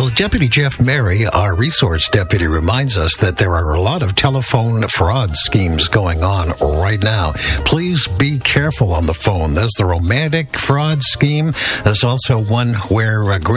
Well, Deputy Jeff Mary, our resource deputy, reminds us that there are a lot of telephone fraud schemes going on right now. Please be careful on the phone. There's the romantic fraud scheme. There's also one where